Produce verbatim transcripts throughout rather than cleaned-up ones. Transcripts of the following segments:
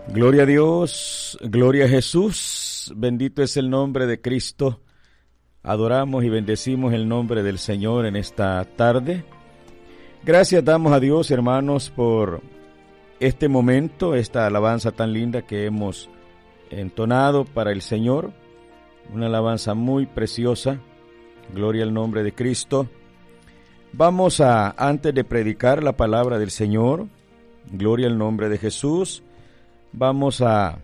Gloria a Dios, gloria a Jesús, bendito es el nombre de Cristo. Adoramos y bendecimos el nombre del Señor en esta tarde. Gracias damos a Dios, hermanos, por este momento, esta alabanza tan linda que hemos entonado para el Señor. Una alabanza muy preciosa. Gloria al nombre de Cristo. Vamos a, antes de predicar la palabra del Señor, gloria al nombre de Jesús, vamos a,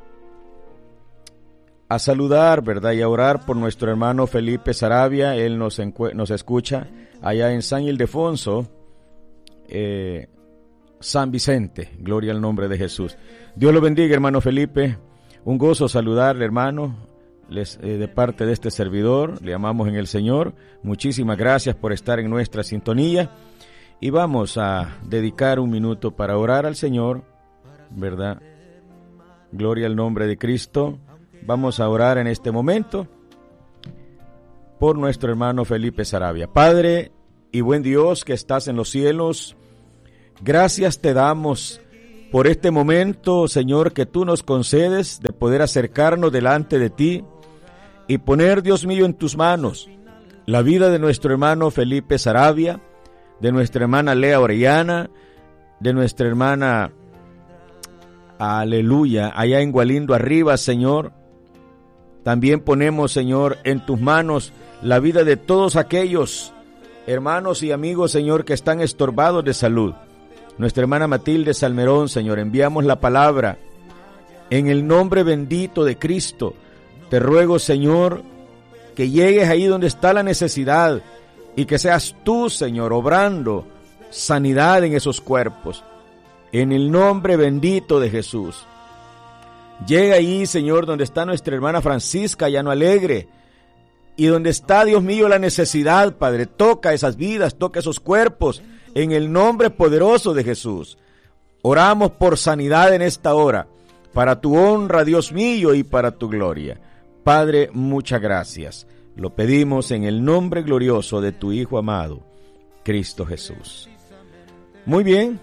a saludar, ¿verdad? Y a orar por nuestro hermano Felipe Saravia. Él nos, encue- nos escucha allá en San Ildefonso, eh, San Vicente. Gloria al nombre de Jesús. Dios lo bendiga, hermano Felipe. Un gozo saludarle, hermano. Les, eh, de parte de este servidor, le amamos en el Señor. Muchísimas gracias por estar en nuestra sintonía. Y vamos a dedicar un minuto para orar al Señor, ¿verdad? Gloria al nombre de Cristo. Vamos a orar en este momento por nuestro hermano Felipe Saravia. Padre y buen Dios que estás en los cielos, gracias te damos por este momento, Señor, que tú nos concedes de poder acercarnos delante de ti y poner, Dios mío, en tus manos la vida de nuestro hermano Felipe Saravia, de nuestra hermana Lea Orellana, de nuestra hermana, aleluya, allá en Gualindo arriba, Señor. También ponemos, Señor, en tus manos la vida de todos aquellos hermanos y amigos, Señor, que están estorbados de salud. Nuestra hermana Matilde Salmerón, Señor, enviamos la palabra en el nombre bendito de Cristo. Te ruego, Señor, que llegues ahí donde está la necesidad y que seas tú, Señor, obrando sanidad en esos cuerpos. En el nombre bendito de Jesús. Llega ahí, Señor, donde está nuestra hermana Francisca Llano Alegre y donde está, Dios mío, la necesidad, Padre. Toca esas vidas, toca esos cuerpos en el nombre poderoso de Jesús. Oramos por sanidad en esta hora, para tu honra, Dios mío, y para tu gloria. Padre, muchas gracias. Lo pedimos en el nombre glorioso de tu Hijo amado, Cristo Jesús. Muy bien.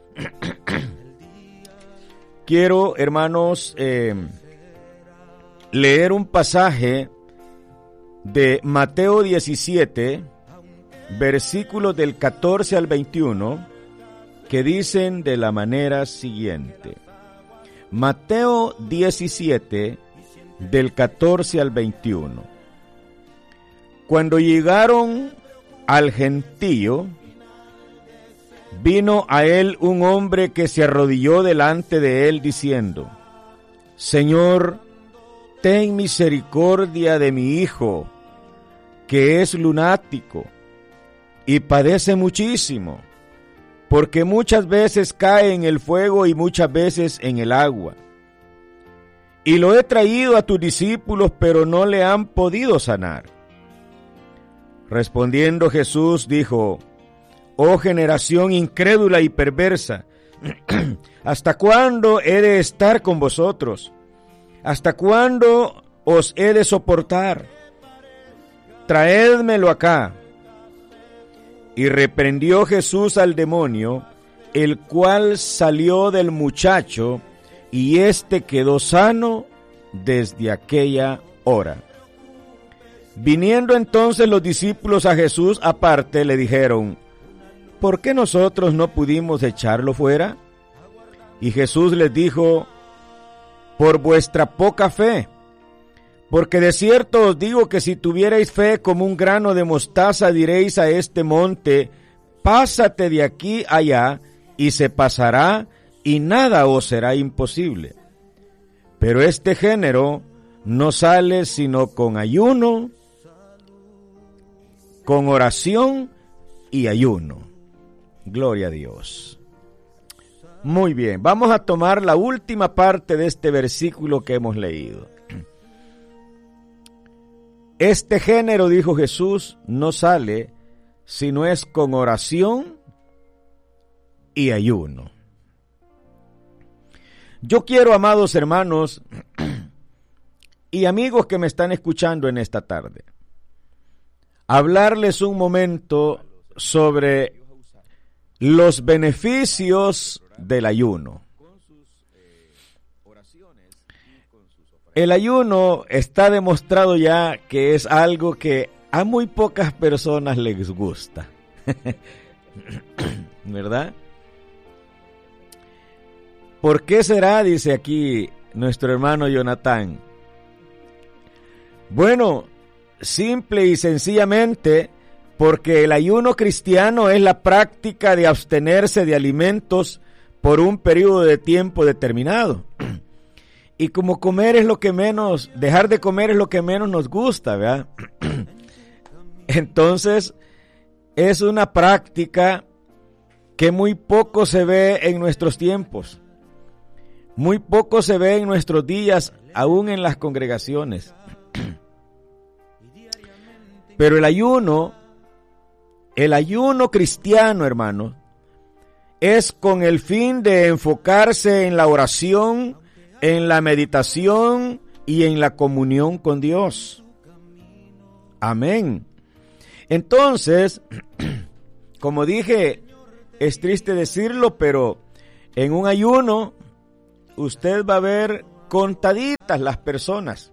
Quiero, hermanos, eh, leer un pasaje de Mateo diecisiete, versículos del catorce al veintiuno, que dicen de la manera siguiente. Mateo diecisiete, del catorce al veintiuno. Cuando llegaron al gentío, vino a él un hombre que se arrodilló delante de él diciendo: Señor, ten misericordia de mi hijo, que es lunático y padece muchísimo, porque muchas veces cae en el fuego y muchas veces en el agua. Y lo he traído a tus discípulos, pero no le han podido sanar. Respondiendo Jesús dijo: Oh generación incrédula y perversa, ¿hasta cuándo he de estar con vosotros? ¿Hasta cuándo os he de soportar? Traédmelo acá. Y reprendió Jesús al demonio, el cual salió del muchacho, y éste quedó sano desde aquella hora. Viniendo entonces los discípulos a Jesús aparte, le dijeron: ¿por qué nosotros no pudimos echarlo fuera? Y Jesús les dijo: por vuestra poca fe. Porque de cierto os digo que si tuvierais fe como un grano de mostaza, diréis a este monte: pásate de aquí allá, y se pasará, y nada os será imposible. Pero este género no sale sino con ayuno, con oración y ayuno. Gloria a Dios. Muy bien, vamos a tomar la última parte de este versículo que hemos leído. Este género, dijo Jesús, no sale sino es con oración y ayuno. Yo quiero, amados hermanos y amigos que me están escuchando en esta tarde, hablarles un momento sobre los beneficios del ayuno. El ayuno está demostrado ya que es algo que a muy pocas personas les gusta. ¿Verdad? ¿Por qué será? Dice aquí nuestro hermano Jonathan. Bueno, simple y sencillamente porque el ayuno cristiano es la práctica de abstenerse de alimentos por un periodo de tiempo determinado. Y como comer es lo que menos, dejar de comer es lo que menos nos gusta, ¿verdad? Entonces, es una práctica que muy poco se ve en nuestros tiempos. Muy poco se ve en nuestros días, aún en las congregaciones. Pero el ayuno, el ayuno cristiano, hermano, es con el fin de enfocarse en la oración, en la meditación y en la comunión con Dios. Amén. Entonces, como dije, es triste decirlo, pero en un ayuno usted va a ver contaditas las personas.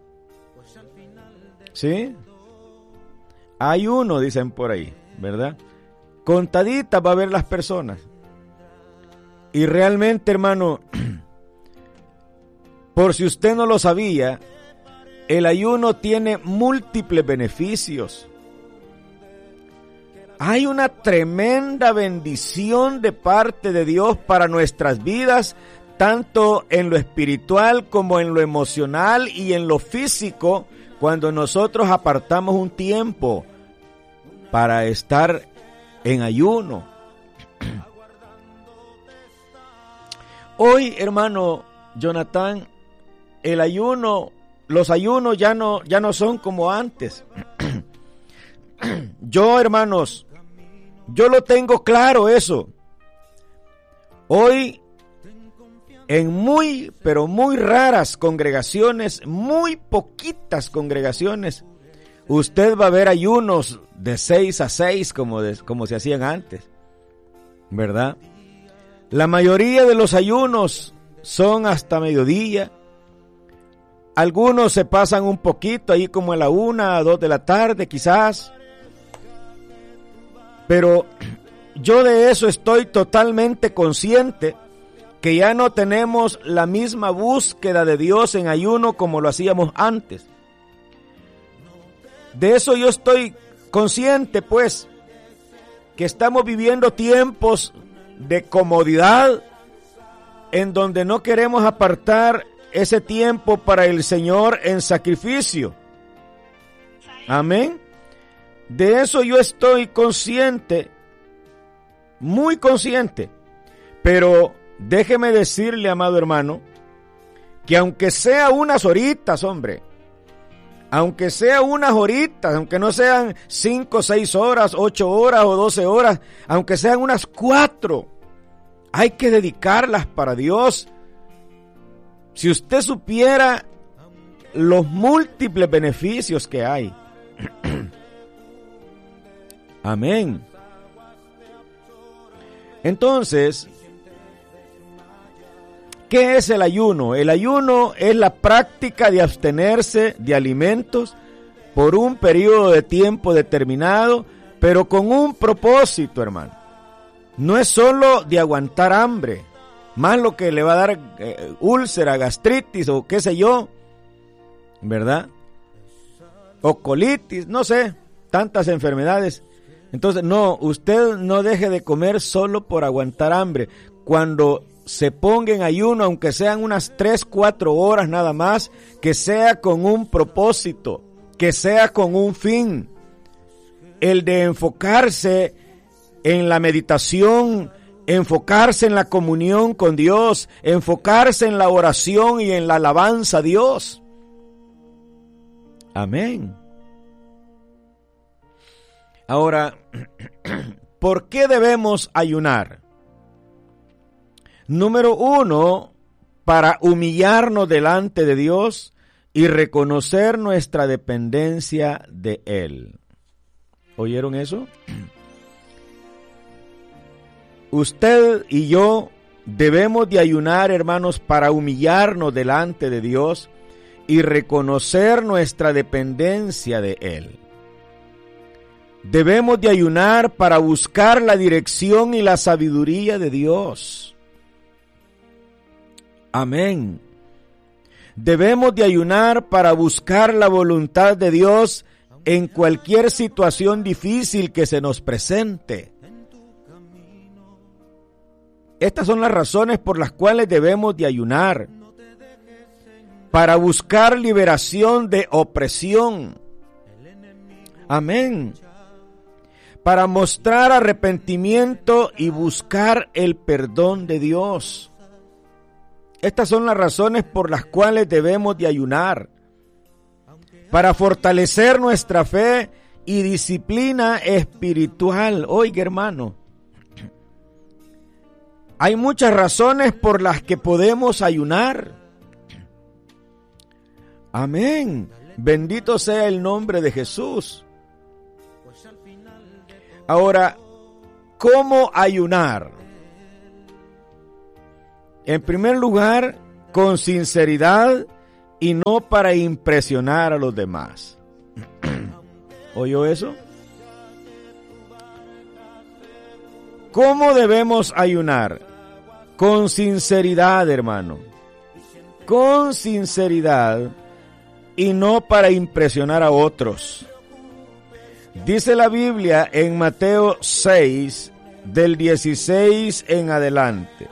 ¿Sí? Hay uno, dicen por ahí, ¿verdad? Contaditas va a ver las personas. Y realmente, hermano, por si usted no lo sabía, el ayuno tiene múltiples beneficios. Hay una tremenda bendición de parte de Dios para nuestras vidas, tanto en lo espiritual como en lo emocional y en lo físico, cuando nosotros apartamos un tiempo para estar en ayuno. Hoy, hermano Jonathan, el ayuno, los ayunos ya no, ya no son como antes. Yo, hermanos, yo lo tengo claro eso. Hoy, en muy, pero muy raras congregaciones, muy poquitas congregaciones, usted va a ver ayunos de seis a seis como, de, como se hacían antes, ¿verdad? La mayoría de los ayunos son hasta mediodía. Algunos se pasan un poquito ahí como a la una, a dos de la tarde quizás. Pero yo de eso estoy totalmente consciente, que ya no tenemos la misma búsqueda de Dios en ayuno como lo hacíamos antes. De eso yo estoy consciente, pues, que estamos viviendo tiempos de comodidad en donde no queremos apartar ese tiempo para el Señor en sacrificio. Amén. De eso yo estoy consciente, muy consciente. Pero déjeme decirle, amado hermano, que aunque sea unas horitas, hombre, aunque sea unas horitas, aunque no sean cinco, seis horas, ocho horas o doce horas, aunque sean unas cuatro, hay que dedicarlas para Dios. Si usted supiera los múltiples beneficios que hay. Amén. Entonces, ¿qué es el ayuno? El ayuno es la práctica de abstenerse de alimentos por un periodo de tiempo determinado, pero con un propósito, hermano. No es solo de aguantar hambre, más lo que le va a dar eh, úlcera, gastritis o qué sé yo, ¿verdad? O colitis, no sé, tantas enfermedades. Entonces, no, usted no deje de comer solo por aguantar hambre. Cuando se ponga en ayuno, aunque sean unas tres, cuatro horas nada más, que sea con un propósito, que sea con un fin. El de enfocarse en la meditación, enfocarse en la comunión con Dios, enfocarse en la oración y en la alabanza a Dios. Amén. Ahora, ¿por qué debemos ayunar? Número uno, para humillarnos delante de Dios y reconocer nuestra dependencia de Él. ¿Oyeron eso? Usted y yo debemos de ayunar, hermanos, para humillarnos delante de Dios y reconocer nuestra dependencia de Él. Debemos de ayunar para buscar la dirección y la sabiduría de Dios. Amén. Debemos de ayunar para buscar la voluntad de Dios en cualquier situación difícil que se nos presente. Estas son las razones por las cuales debemos de ayunar. Para buscar liberación de opresión. Amén. Para mostrar arrepentimiento y buscar el perdón de Dios. Estas son las razones por las cuales debemos de ayunar. Para fortalecer nuestra fe y disciplina espiritual. Oiga, hermano, hay muchas razones por las que podemos ayunar. Amén. Bendito sea el nombre de Jesús. Ahora, ¿cómo ayunar? En primer lugar, con sinceridad y no para impresionar a los demás. ¿Oyó eso? ¿Cómo debemos ayunar? Con sinceridad, hermano. Con sinceridad y no para impresionar a otros. Dice la Biblia en Mateo seis, del dieciséis en adelante.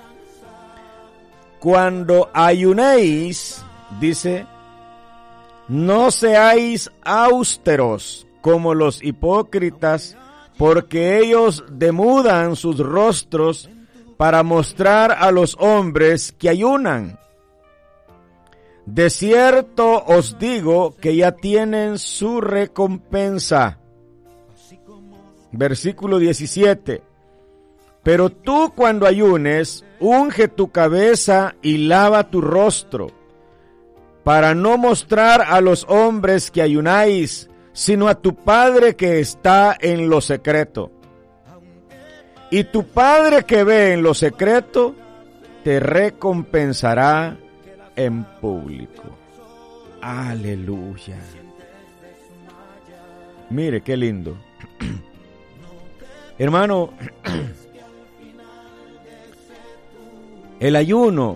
Cuando ayunéis, dice, no seáis austeros como los hipócritas, porque ellos demudan sus rostros para mostrar a los hombres que ayunan. De cierto os digo que ya tienen su recompensa. Versículo diecisiete. Pero tú cuando ayunes, unge tu cabeza y lava tu rostro, para no mostrar a los hombres que ayunáis, sino a tu Padre que está en lo secreto. Y tu Padre que ve en lo secreto, te recompensará en público. Aleluya. Mire qué lindo. Hermano, el ayuno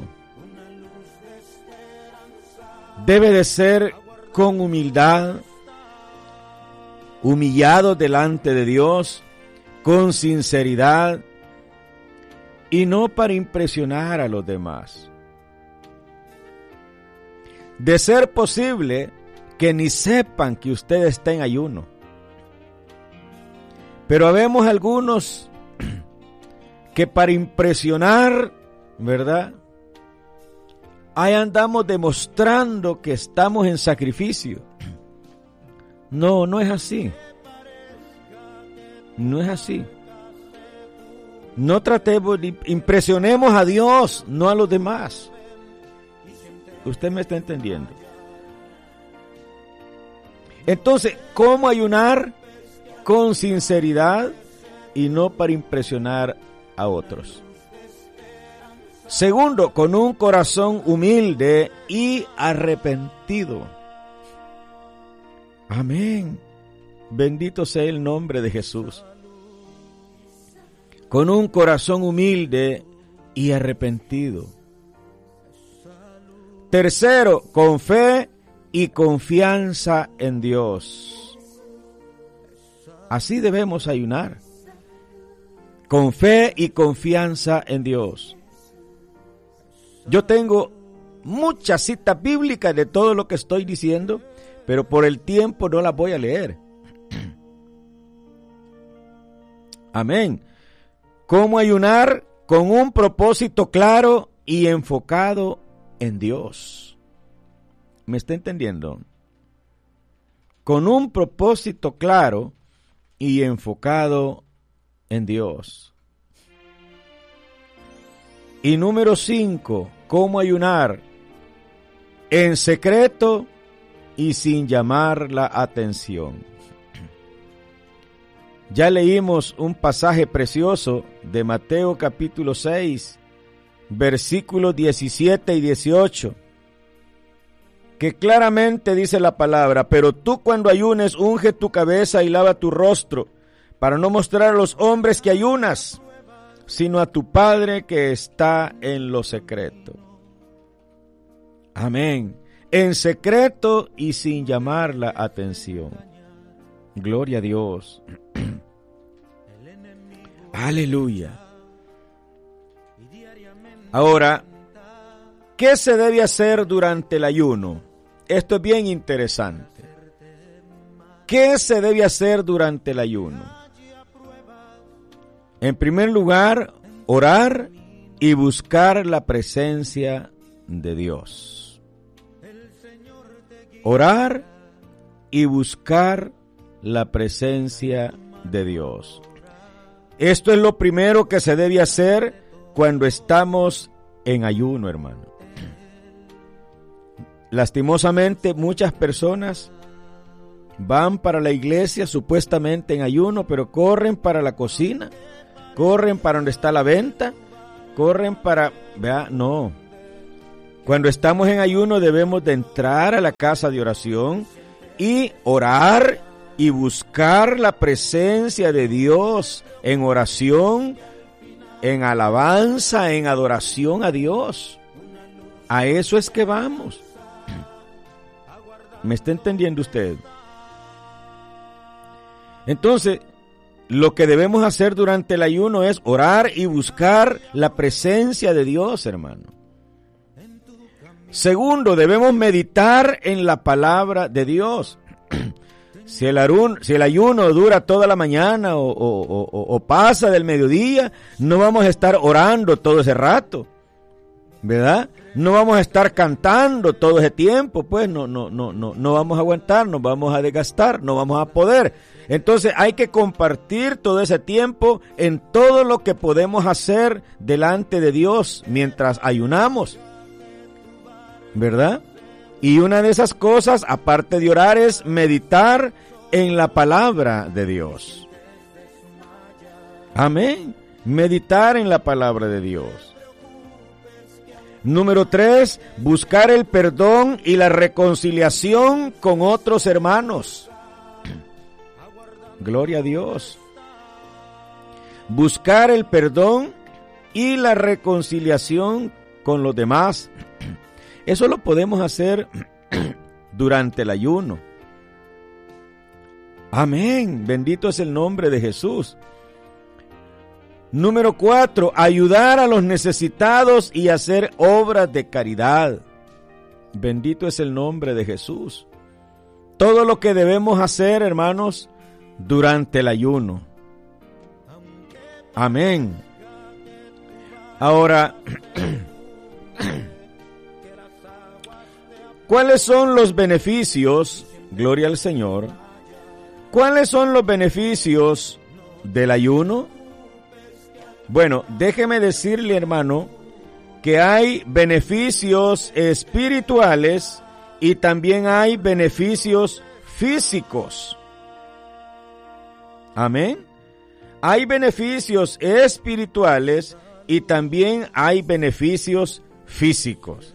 debe de ser con humildad, humillado delante de Dios, con sinceridad y no para impresionar a los demás. De ser posible que ni sepan que usted está en ayuno. Pero habemos algunos que para impresionar, ¿verdad? Ahí andamos demostrando que estamos en sacrificio. No, no es así. No es así. No tratemos, impresionemos a Dios, no a los demás. Usted me está entendiendo. Entonces, ¿cómo ayunar? Con sinceridad y no para impresionar a otros. Segundo, con un corazón humilde y arrepentido. Amén. Bendito sea el nombre de Jesús. Con un corazón humilde y arrepentido. Tercero, con fe y confianza en Dios. Así debemos ayunar. Con fe y confianza en Dios. Yo tengo muchas citas bíblicas de todo lo que estoy diciendo, pero por el tiempo no las voy a leer. Amén. ¿Cómo ayunar? Con un propósito claro y enfocado en Dios. ¿Me está entendiendo? Con un propósito claro y enfocado en Dios. Y número cinco, ¿cómo ayunar? En secreto y sin llamar la atención. Ya leímos un pasaje precioso de Mateo capítulo seis, versículos diecisiete y dieciocho. que claramente dice la palabra: pero tú cuando ayunes, unge tu cabeza y lava tu rostro, para no mostrar a los hombres que ayunas, sino a tu Padre que está en lo secreto. Amén. En secreto y sin llamar la atención. Gloria a Dios. Aleluya. Ahora, ¿qué se debe hacer durante el ayuno? Esto es bien interesante. ¿Qué se debe hacer durante el ayuno? En primer lugar, orar y buscar la presencia de Dios. Orar y buscar la presencia de Dios. Esto es lo primero que se debe hacer cuando estamos en ayuno, hermano. Lastimosamente, muchas personas van para la iglesia supuestamente en ayuno, pero corren para la cocina, corren para donde está la venta, corren para... Vea, no. Cuando estamos en ayuno debemos de entrar a la casa de oración y orar y buscar la presencia de Dios en oración, en alabanza, en adoración a Dios. A eso es que vamos. ¿Me está entendiendo usted? Entonces, lo que debemos hacer durante el ayuno es orar y buscar la presencia de Dios, hermano. Segundo, debemos meditar en la palabra de Dios. Si el, arun, si el ayuno dura toda la mañana o, o, o, o pasa del mediodía, no vamos a estar orando todo ese rato, ¿verdad? No vamos a estar cantando todo ese tiempo, pues no, no, no, no, no vamos a aguantar, nos vamos a desgastar, no vamos a poder. Entonces hay que compartir todo ese tiempo en todo lo que podemos hacer delante de Dios mientras ayunamos, ¿verdad? Y una de esas cosas, aparte de orar, es meditar en la palabra de Dios. Amén. Meditar en la palabra de Dios. Número tres, buscar el perdón y la reconciliación con otros hermanos. Gloria a Dios. Buscar el perdón y la reconciliación con los demás. Eso lo podemos hacer durante el ayuno. Amén. Bendito es el nombre de Jesús. Número cuatro, ayudar a los necesitados y hacer obras de caridad. Bendito es el nombre de Jesús. Todo lo que debemos hacer, hermanos, durante el ayuno. Amén. Ahora, ¿cuáles son los beneficios? Gloria al Señor. ¿Cuáles son los beneficios del ayuno? Bueno, déjeme decirle, hermano, que hay beneficios espirituales y también hay beneficios físicos. Amén. Hay beneficios espirituales y también hay beneficios físicos.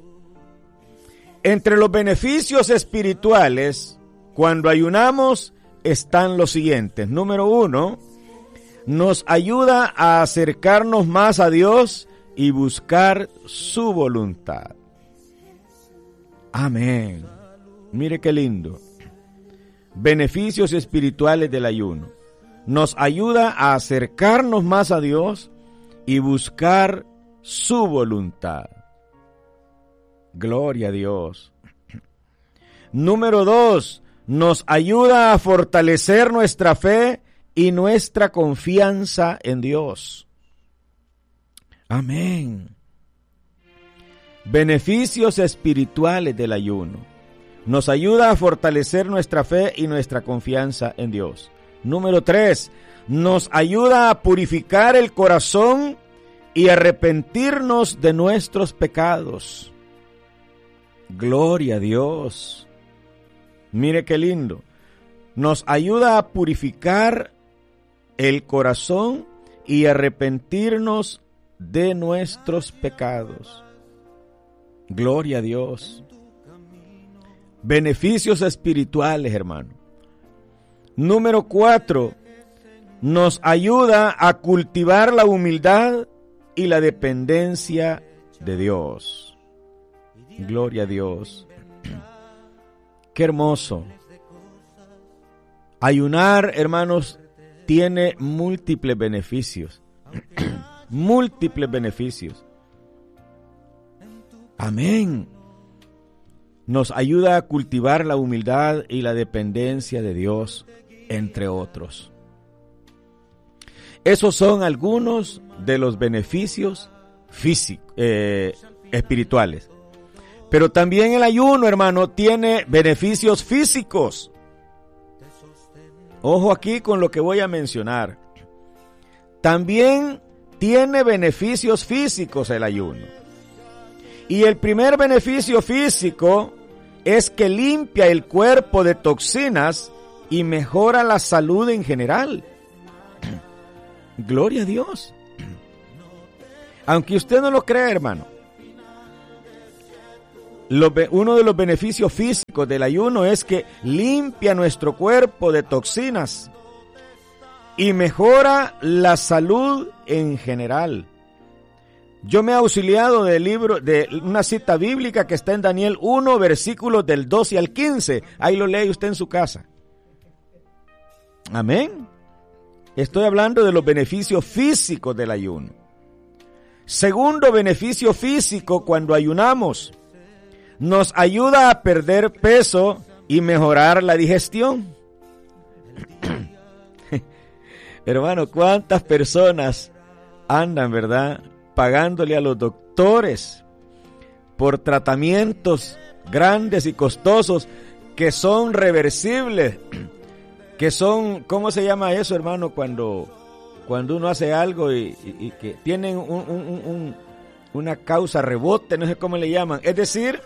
Entre los beneficios espirituales, cuando ayunamos, están los siguientes. Número uno, nos ayuda a acercarnos más a Dios y buscar su voluntad. Amén. Mire qué lindo. Beneficios espirituales del ayuno. Nos ayuda a acercarnos más a Dios y buscar su voluntad. Gloria a Dios. Número dos, nos ayuda a fortalecer nuestra fe y nuestra confianza en Dios. Amén. Beneficios espirituales del ayuno. Nos ayuda a fortalecer nuestra fe y nuestra confianza en Dios. Número tres, nos ayuda a purificar el corazón y arrepentirnos de nuestros pecados. Gloria a Dios. Mire qué lindo. Nos ayuda a purificar el corazón y arrepentirnos de nuestros pecados. Gloria a Dios. beneficios espirituales, hermano. Número cuatro, nos ayuda a cultivar la humildad y la dependencia de Dios. Gloria a Dios. Qué hermoso. Ayunar, hermanos, tiene múltiples beneficios. Múltiples beneficios. Amén. Nos ayuda a cultivar la humildad y la dependencia de Dios, entre otros. Esos son algunos de los beneficios físicos, eh, espirituales. Pero también el ayuno, hermano, tiene beneficios físicos. Ojo aquí con lo que voy a mencionar. También tiene beneficios físicos el ayuno. Y el primer beneficio físico es que limpia el cuerpo de toxinas y mejora la salud en general. Gloria a Dios. Aunque usted no lo crea, hermano, lo, uno de los beneficios físicos del ayuno es que limpia nuestro cuerpo de toxinas y mejora la salud en general. Yo me he auxiliado del libro, de una cita bíblica que está en Daniel uno, versículos del doce al quince. Ahí lo lee usted en su casa. Amén. Estoy hablando de los beneficios físicos del ayuno. Segundo beneficio físico cuando ayunamos, nos ayuda a perder peso y mejorar la digestión. Hermano, ¿cuántas personas andan, verdad, pagándole a los doctores por tratamientos grandes y costosos que son reversibles? Que son, ¿cómo se llama eso, hermano? Cuando, cuando uno hace algo y, y, y que tienen un, un, un, una causa rebote, no sé cómo le llaman. Es decir,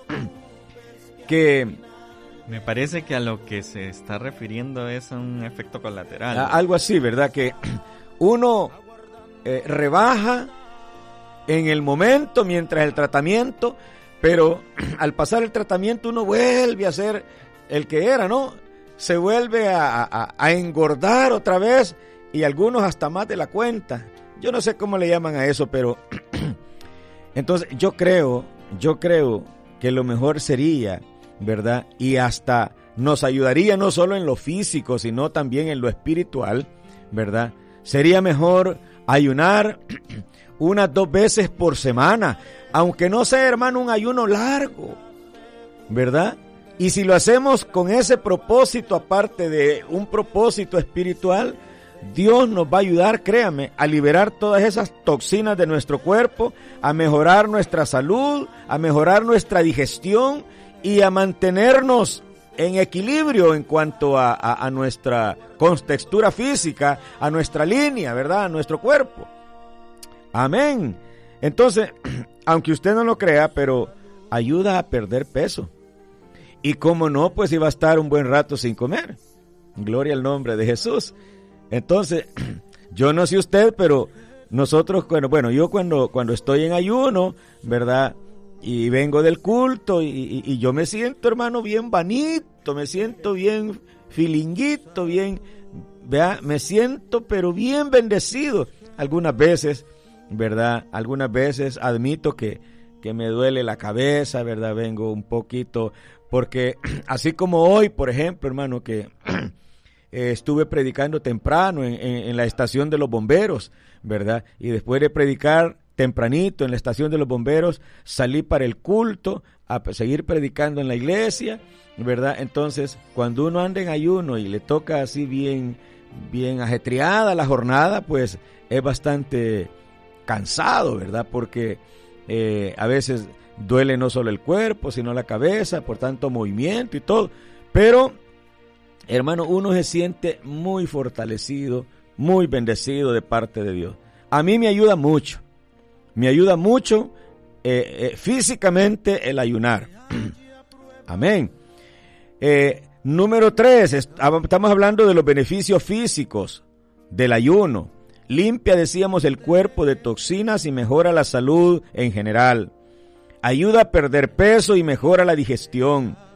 que... Me parece que a lo que se está refiriendo es un efecto colateral. A, algo así, ¿verdad? Que uno eh, rebaja en el momento mientras el tratamiento, pero al pasar el tratamiento uno vuelve a ser el que era, ¿no? Se vuelve a, a, a engordar otra vez y algunos hasta más de la cuenta. Yo no sé cómo le llaman a eso, pero entonces yo creo, yo creo que lo mejor sería, ¿verdad? Y hasta nos ayudaría no solo en lo físico, sino también en lo espiritual, ¿verdad? Sería mejor ayunar unas dos veces por semana, aunque no sea, hermano, un ayuno largo, ¿verdad? Y si lo hacemos con ese propósito, aparte de un propósito espiritual, Dios nos va a ayudar, créame, a liberar todas esas toxinas de nuestro cuerpo, a mejorar nuestra salud, a mejorar nuestra digestión y a mantenernos en equilibrio en cuanto a, a, a nuestra contextura física, a nuestra línea, ¿verdad? A nuestro cuerpo. Amén. Entonces, aunque usted no lo crea, pero ayuda a perder peso. Y cómo no, pues iba a estar un buen rato sin comer. Gloria al nombre de Jesús. Entonces, yo no sé usted, pero nosotros, bueno, bueno yo cuando, cuando estoy en ayuno, ¿verdad? Y vengo del culto y, y, y yo me siento, hermano, bien vanito, me siento bien filinguito, bien, ¿verdad? Me siento, pero bien bendecido. Algunas veces, ¿verdad? Algunas veces admito que, que me duele la cabeza, ¿verdad? Vengo un poquito, porque así como hoy, por ejemplo, hermano, que eh, estuve predicando temprano en, en, en la estación de los bomberos, ¿verdad? Y después de predicar tempranito en la estación de los bomberos, salí para el culto a seguir predicando en la iglesia, ¿verdad? Entonces, cuando uno anda en ayuno y le toca así bien, bien ajetreada la jornada, pues es bastante cansado, ¿verdad? Porque eh, a veces duele no solo el cuerpo, sino la cabeza, por tanto movimiento y todo. Pero, hermano, uno se siente muy fortalecido, muy bendecido de parte de Dios. A mí me ayuda mucho. Me ayuda mucho eh, eh, físicamente el ayunar. Amén. Eh, número tres, estamos hablando de los beneficios físicos del ayuno. Limpia, decíamos, el cuerpo de toxinas y mejora la salud en general. Ayuda a perder peso y mejora la digestión.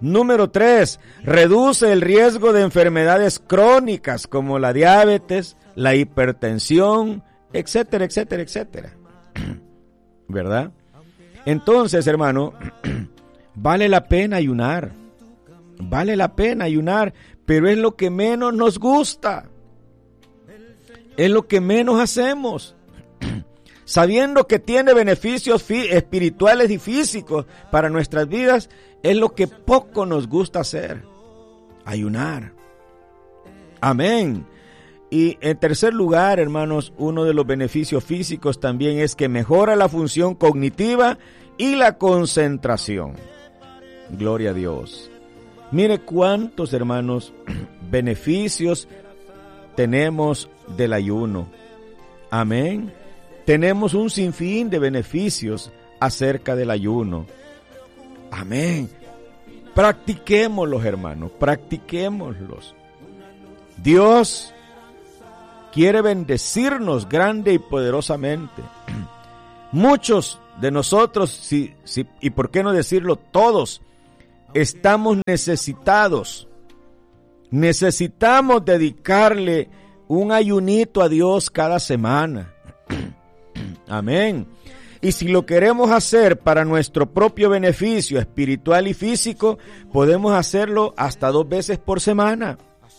Número tres, reduce el riesgo de enfermedades crónicas como la diabetes, la hipertensión, etcétera, etcétera, etcétera. ¿Verdad? Entonces, hermano, vale la pena ayunar. Vale la pena ayunar, pero es lo que menos nos gusta. Es lo que menos hacemos. Sabiendo que tiene beneficios fi- espirituales y físicos para nuestras vidas, es lo que poco nos gusta hacer. Ayunar. Amén. Y en tercer lugar, hermanos, uno de los beneficios físicos también es que mejora la función cognitiva y la concentración. Gloria a Dios. Mire cuántos, hermanos, beneficios tenemos del ayuno. Amén. Tenemos un sinfín de beneficios acerca del ayuno. Amén. Practiquémoslos, hermanos, practiquémoslos. Dios quiere bendecirnos grande y poderosamente. Muchos de nosotros, sí, sí, y por qué no decirlo todos, estamos necesitados. Necesitamos dedicarle un ayunito a Dios cada semana. Amén. Y si lo queremos hacer para nuestro propio beneficio espiritual y físico, podemos hacerlo hasta dos veces por semana.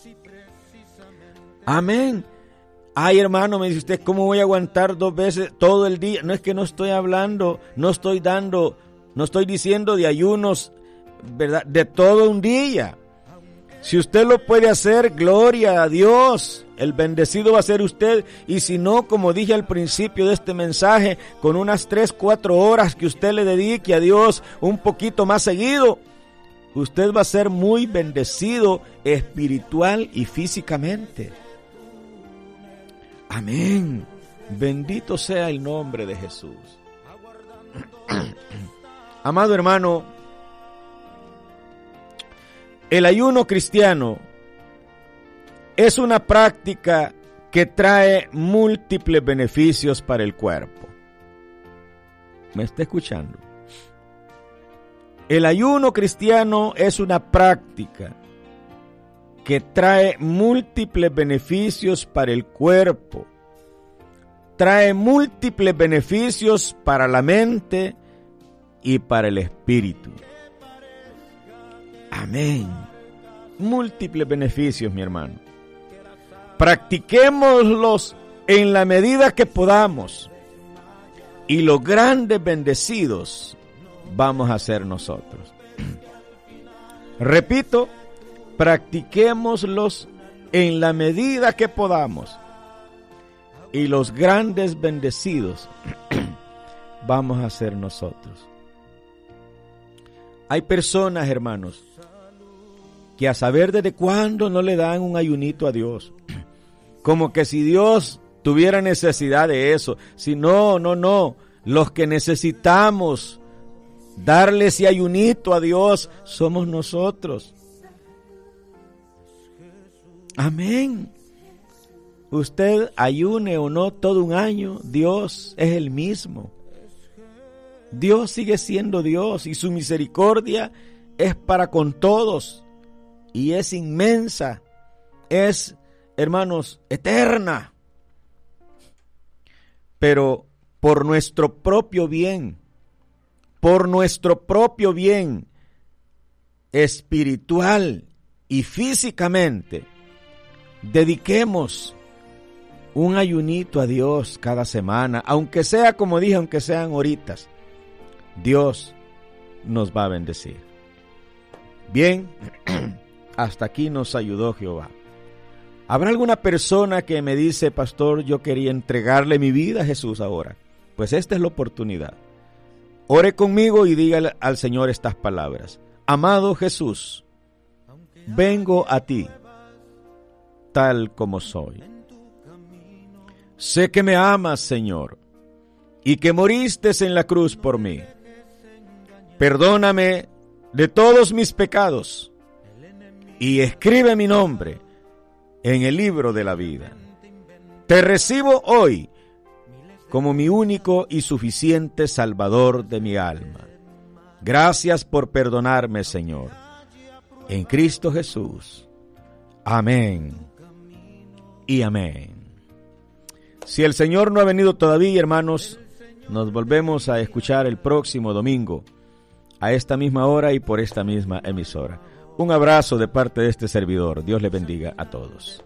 Amén. Ay, hermano, me dice usted, ¿cómo voy a aguantar dos veces todo el día? No, es que no estoy hablando, no estoy dando, no estoy diciendo de ayunos, ¿verdad?, de todo un día. Si usted lo puede hacer, gloria a Dios, el bendecido va a ser usted. Y si no, como dije al principio de este mensaje, con unas tres, cuatro horas que usted le dedique a Dios un poquito más seguido, usted va a ser muy bendecido espiritual y físicamente. Amén. Bendito sea el nombre de Jesús. Amado hermano, el ayuno cristiano es una práctica que trae múltiples beneficios para el cuerpo. ¿Me está escuchando? El ayuno cristiano es una práctica que trae múltiples beneficios para el cuerpo. Trae múltiples beneficios para la mente y para el espíritu. Amén. Múltiples beneficios, mi hermano. Practiquémoslos en la medida que podamos. Y los grandes bendecidos vamos a ser nosotros. Repito, practiquémoslos en la medida que podamos. Y los grandes bendecidos vamos a ser nosotros. Hay personas, hermanos, que a saber desde cuándo no le dan un ayunito a Dios. Como que si Dios tuviera necesidad de eso. Si no, no, no. Los que necesitamos darle ese ayunito a Dios somos nosotros. Amén. Usted ayune o no todo un año, Dios es el mismo. Dios sigue siendo Dios y su misericordia es para con todos. Y es inmensa, es, hermanos, eterna. Pero por nuestro propio bien, por nuestro propio bien espiritual y físicamente, dediquemos un ayunito a Dios cada semana, aunque sea, como dije, aunque sean horitas, Dios nos va a bendecir. Bien, hasta aquí nos ayudó Jehová. ¿Habrá alguna persona que me dice, pastor, yo quería entregarle mi vida a Jesús ahora? Pues esta es la oportunidad. Ore conmigo y dígale al Señor estas palabras. Amado Jesús, vengo a ti, tal como soy. Sé que me amas, Señor, y que moriste en la cruz por mí. Perdóname de todos mis pecados y escribe mi nombre en el libro de la vida. Te recibo hoy como mi único y suficiente Salvador de mi alma. Gracias por perdonarme, Señor. en Cristo Jesús. Amén y amén. Si el Señor no ha venido todavía, hermanos, nos volvemos a escuchar el próximo domingo, a esta misma hora y por esta misma emisora. Un abrazo de parte de este servidor. Dios les bendiga a todos.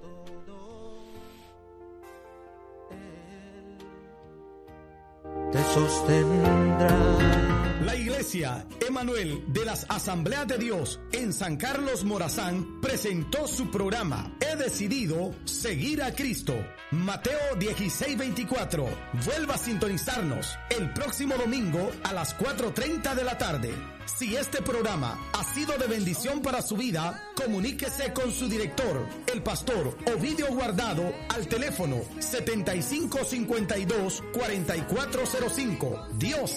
Te sostendrá. La Iglesia Emanuel de las Asambleas de Dios en San Carlos Morazán presentó su programa He decidido seguir a Cristo. Mateo dieciséis veinticuatro. Vuelva a sintonizarnos el próximo domingo a las cuatro treinta de la tarde. Si este programa ha sido de bendición para su vida, comuníquese con su director, el pastor Ovidio Guardado, al teléfono setenta y cinco cincuenta y dos cuarenta y cuatro cero cinco. Dios